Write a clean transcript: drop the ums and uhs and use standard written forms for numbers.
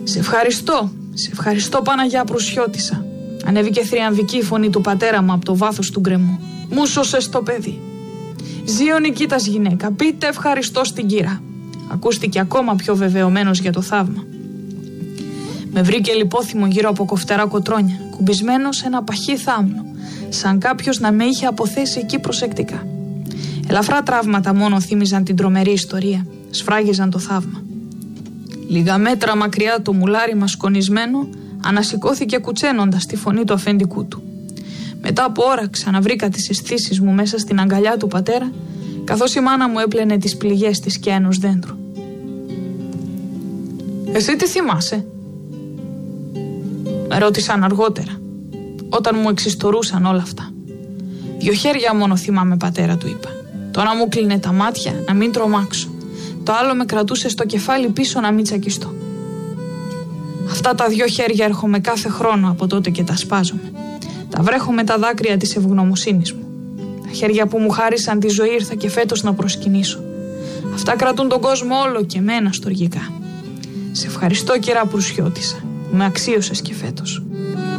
Σε ευχαριστώ Παναγιά Προυσιώτισσα. Ανέβηκε θριαμβική η φωνή του πατέρα μου από το βάθος του γκρεμού. Μου σώσες το παιδί. Ζει ο Νικήτας γυναίκα, πείτε ευχαριστώ στην κύρα. Ακούστηκε ακόμα πιο βεβαιωμένος για το θαύμα. Με βρήκε λιπόθυμο γύρω από κοφτερά κοτρόνια, κουμπισμένο σε ένα παχύ θάμνο, σαν κάποιος να με είχε αποθέσει εκεί προσεκτικά. Ελαφρά τραύματα μόνο θύμιζαν την τρομερή ιστορία, σφράγιζαν το θαύμα. Λίγα μέτρα μακριά το μουλάρι μας σκονισμένο ανασηκώθηκε κουτσένοντας τη φωνή του αφεντικού του. Μετά από ώρα ξαναβρήκα τις αισθήσεις μου μέσα στην αγκαλιά του πατέρα, καθώς η μάνα μου έπλαινε τις πληγές της και ενός δέντρου. «Εσύ τι θυμάσαι?» με ρώτησαν αργότερα, όταν μου εξιστορούσαν όλα αυτά. «2 χέρια μόνο θυμάμαι, πατέρα», του είπα. Το ένα μου κλείνε τα μάτια να μην τρομάξω. Το άλλο με κρατούσε στο κεφάλι πίσω να μην τσακιστώ. Αυτά τα 2 χέρια έρχομαι κάθε χρόνο από τότε και τα σπάζομαι. Τα βρέχω με τα δάκρυα της ευγνωμοσύνης μου. Τα χέρια που μου χάρισαν τη ζωή ήρθα και φέτος να προσκυνήσω. Αυτά κρατούν τον κόσμο όλο και μένα στοργικά. Σε ευχαριστώ, κυρά Προυσιώτισσα, που με αξίωσες και φέτος.